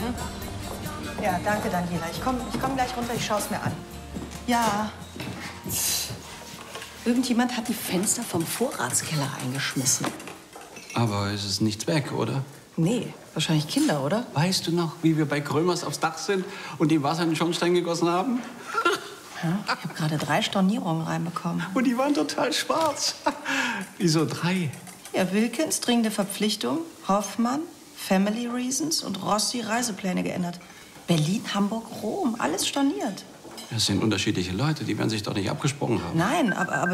Ja, danke, Daniela. Ich komm gleich runter, ich schaue es mir an. Ja. Irgendjemand hat die Fenster vom Vorratskeller eingeschmissen. Aber es ist nichts weg, oder? Nee, wahrscheinlich Kinder, oder? Weißt du noch, wie wir bei Krömers aufs Dach sind und die Wasser in den Schornstein gegossen haben? Ja, ich habe gerade 3 Stornierungen reinbekommen. Und die waren total schwarz. Wieso 3? Ja, Wilkins, dringende Verpflichtung, Hoffmann, Family Reasons und Rossi Reisepläne geändert. Berlin, Hamburg, Rom, alles storniert. Das sind unterschiedliche Leute, die werden sich doch nicht abgesprochen haben. Nein, aber...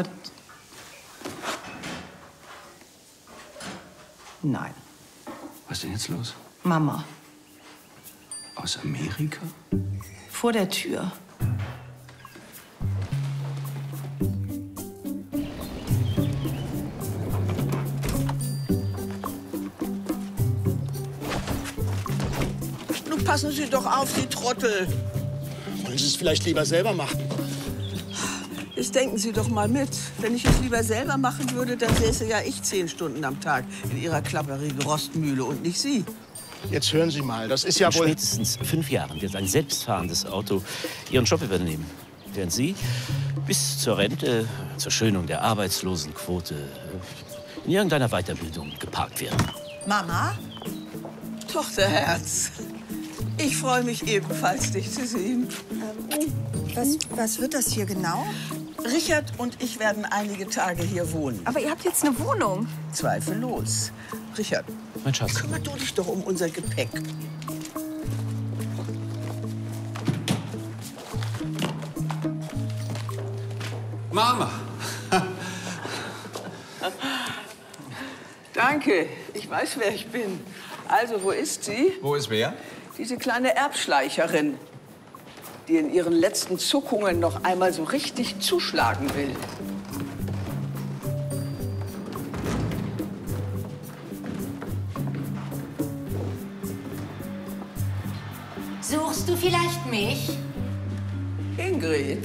Nein. Was ist denn jetzt los? Mama. Aus Amerika? Vor der Tür. Nun passen Sie doch auf, Sie Trottel. Wollen Sie es vielleicht lieber selber machen? Jetzt denken Sie doch mal mit. Wenn ich es lieber selber machen würde, dann säße ja ich 10 Stunden am Tag in Ihrer klapperigen Rostmühle und nicht Sie. Jetzt hören Sie mal, das ist ja wohl... In spätestens 5 Jahren wird ein selbstfahrendes Auto Ihren Job übernehmen. Während Sie bis zur Rente, zur Schönung der Arbeitslosenquote, in irgendeiner Weiterbildung geparkt werden. Mama? Tochterherz, ich freue mich ebenfalls, dich zu sehen. Was wird das hier genau? Richard und ich werden einige Tage hier wohnen. Aber ihr habt jetzt eine Wohnung. Zweifellos. Richard, Mein Schatz. kümmere du dich doch um unser Gepäck. Mama! Danke, ich weiß, wer ich bin. Also, wo ist sie? Wo ist wer? Diese kleine Erbschleicherin, die in ihren letzten Zuckungen noch einmal so richtig zuschlagen will. Suchst du vielleicht mich? Ingrid.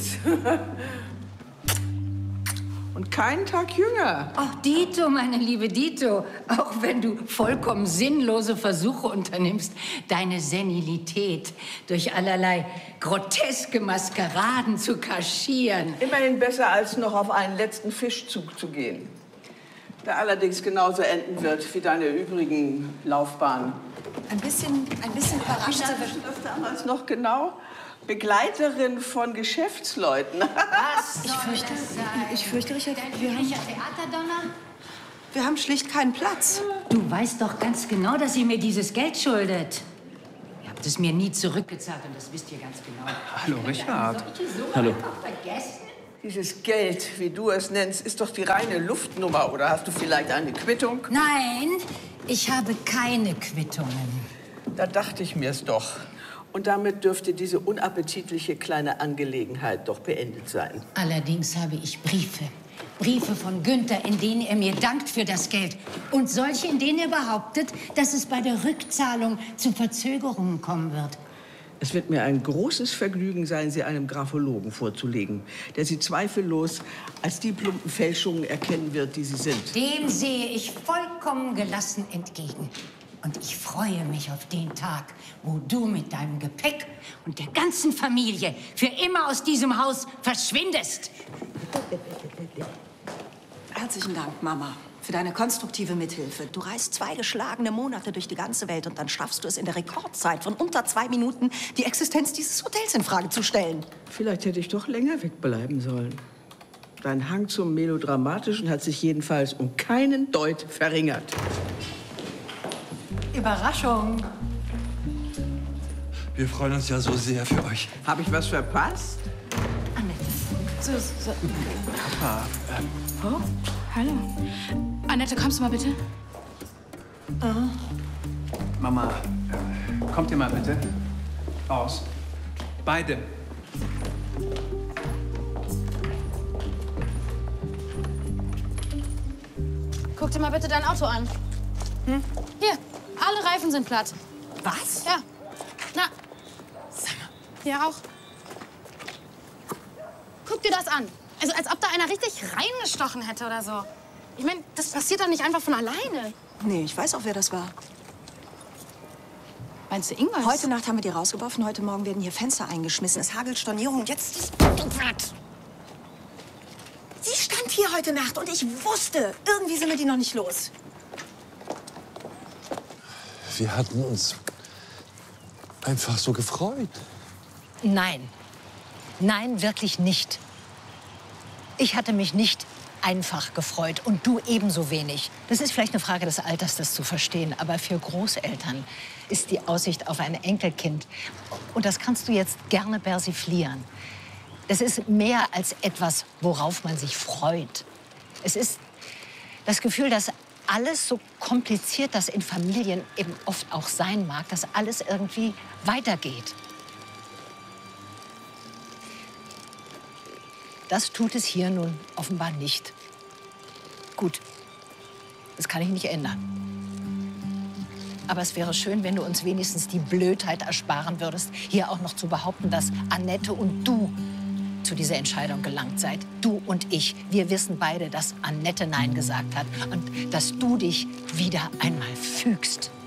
Und keinen Tag jünger. Ach, Dito, meine liebe Dito. Auch wenn du vollkommen sinnlose Versuche unternimmst, deine Senilität durch allerlei groteske Maskeraden zu kaschieren. Immerhin besser, als noch auf einen letzten Fischzug zu gehen. Der allerdings genauso enden wird wie deine übrigen Laufbahnen. Ein bisschen überrascht. Das damals noch genau? Begleiterin von Geschäftsleuten. Was soll das sein? Ich fürchte, Richard, Dein üblicher Theaterdonner? wir haben schlicht keinen Platz. Du weißt doch ganz genau, dass ihr mir dieses Geld schuldet. Ihr habt es mir nie zurückgezahlt und das wisst ihr ganz genau. Hallo, Richard. Hallo. Vergessen? Dieses Geld, wie du es nennst, ist doch die reine Luftnummer. Oder hast du vielleicht eine Quittung? Nein, ich habe keine Quittungen. Da dachte ich mir's doch. Und damit dürfte diese unappetitliche kleine Angelegenheit doch beendet sein. Allerdings habe ich Briefe. Briefe von Günther, in denen er mir dankt für das Geld. Und solche, in denen er behauptet, dass es bei der Rückzahlung zu Verzögerungen kommen wird. Es wird mir ein großes Vergnügen sein, sie einem Graphologen vorzulegen, der sie zweifellos als die plumpen Fälschungen erkennen wird, die sie sind. Dem sehe ich vollkommen gelassen entgegen. Und ich freue mich auf den Tag, wo du mit deinem Gepäck und der ganzen Familie für immer aus diesem Haus verschwindest. Herzlichen Dank, Mama, für deine konstruktive Mithilfe. Du reist 2 geschlagene Monate durch die ganze Welt und dann schaffst du es in der Rekordzeit von unter 2 Minuten, die Existenz dieses Hotels in Frage zu stellen. Vielleicht hätte ich doch länger wegbleiben sollen. Dein Hang zum Melodramatischen hat sich jedenfalls um keinen Deut verringert. Überraschung. Wir freuen uns ja so sehr für euch. Habe ich was verpasst? So. Papa, Oh, hallo. Annette, kommst du mal bitte? Mama, kommt ihr mal bitte raus. Beide. Guck dir mal bitte dein Auto an. Hier, alle Reifen sind platt. Was? Ja. Na, hier auch. Guck dir das an. Also als ob da einer richtig reingestochen hätte oder so. Ich meine, das passiert doch nicht einfach von alleine. Nee, ich weiß auch, wer das war. Meinst du Ingmar? Heute Nacht haben wir die rausgeworfen, heute Morgen werden hier Fenster eingeschmissen. Es hagelt Stornierungen. Jetzt... Sie stand hier heute Nacht und ich wusste, irgendwie sind wir die noch nicht los. Wir hatten uns einfach so gefreut. Nein. Nein, wirklich nicht. Ich hatte mich nicht einfach gefreut und du ebenso wenig. Das ist vielleicht eine Frage des Alters, das zu verstehen. Aber für Großeltern ist die Aussicht auf ein Enkelkind, und das kannst du jetzt gerne persiflieren, das ist mehr als etwas, worauf man sich freut. Es ist das Gefühl, dass alles, so kompliziert das in Familien eben oft auch sein mag, dass alles irgendwie weitergeht. Das tut es hier nun offenbar nicht. Gut, das kann ich nicht ändern. Aber es wäre schön, wenn du uns wenigstens die Blödheit ersparen würdest, hier auch noch zu behaupten, dass Annette und du zu dieser Entscheidung gelangt seid. Du und ich. Wir wissen beide, dass Annette Nein gesagt hat und dass du dich wieder einmal fügst.